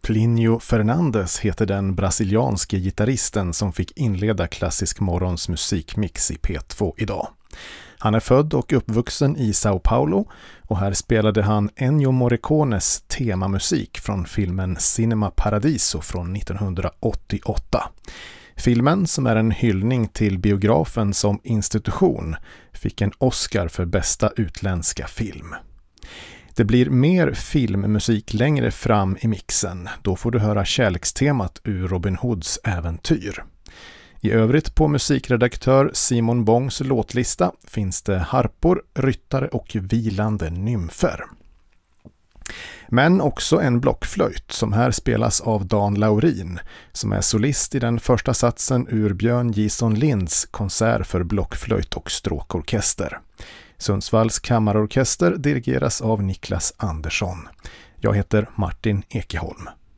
Plínio Fernandes heter den brasilianske gitarristen som fick inleda Klassisk Morgons musikmix i P2 idag. Han är född och uppvuxen i São Paulo och här spelade han Ennio Morricones temamusik från filmen Cinema Paradiso från 1988. Filmen, som är en hyllning till biografen som institution, fick en Oscar för bästa utländska film. Det blir mer filmmusik längre fram i mixen. Då får du höra kärlekstemat ur Robin Hoods äventyr. I övrigt på musikredaktör Simon Bongs låtlista finns det harpor, ryttare och vilande nymfer. Men också en blockflöjt som här spelas av Dan Laurin, som är solist i den första satsen ur Björn Gison Linds konsert för blockflöjt och stråkorkester. Sundsvalls kammarorkester dirigeras av Niklas Andersson. Jag heter Martin Ekeholm.